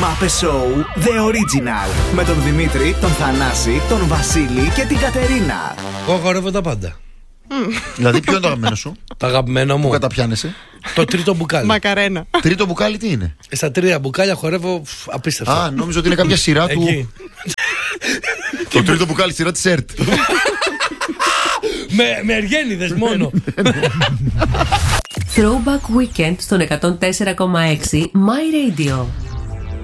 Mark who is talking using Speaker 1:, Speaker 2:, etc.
Speaker 1: Μάπε Show The Original. Με τον Δημήτρη, τον Θανάση, τον Βασίλη και την Κατερίνα.
Speaker 2: Εγώ χορεύω τα πάντα.
Speaker 3: Δηλαδή, ποιο είναι το αγαπημένο σου?
Speaker 2: Το αγαπημένο μου.
Speaker 3: Πού καταπιάνεσαι?
Speaker 2: Το τρίτο μπουκάλι.
Speaker 4: Μακαρένα.
Speaker 3: Τρίτο μπουκάλι τι είναι?
Speaker 2: Στα 3 μπουκάλια χορεύω απίστευτα.
Speaker 3: Α, νόμιζα ότι είναι κάποια σειρά του.
Speaker 2: Εκεί.
Speaker 3: Το τρίτο μπουκάλι, σειρά της ΕΡΤ.
Speaker 2: Με εργένιδες μόνο.
Speaker 5: Throwback Weekend στον 104,6 My Radio.